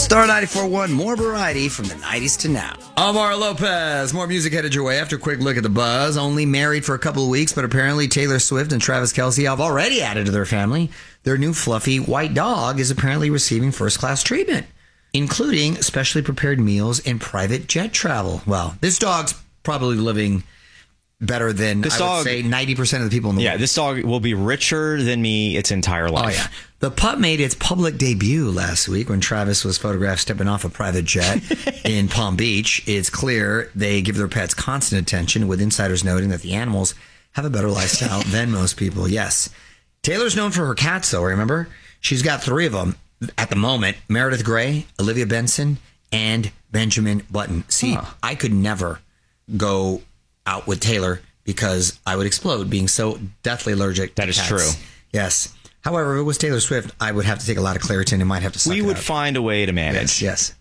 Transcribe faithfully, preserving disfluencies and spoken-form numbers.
Star ninety-four point one, more variety from the nineties to now. Omar Lopez, more music headed your way after a quick look at the buzz. Only married for a couple of weeks, but apparently Taylor Swift and Travis Kelce have already added to their family. Their new fluffy white dog is apparently receiving first-class treatment, including specially prepared meals and private jet travel. Well, this dog's probably living better than, this I dog, would say, ninety percent of the people in the yeah, world. Yeah, this dog will be richer than me its entire life. Oh, yeah. The pup made its public debut last week when Travis was photographed stepping off a private jet in Palm Beach. It's clear they give their pets constant attention, with insiders noting that the animals have a better lifestyle than most people. Yes. Taylor's known for her cats, though, remember? She's got three of them at the moment. Meredith Grey, Olivia Benson, and Benjamin Button. See, huh. I could never go out with Taylor because I would explode being so deathly allergic that to is cats. true. Yes. However, if it was Taylor Swift, I would have to take a lot of Claritin and might have to suck We it would out. find a way to manage. Yes, yes.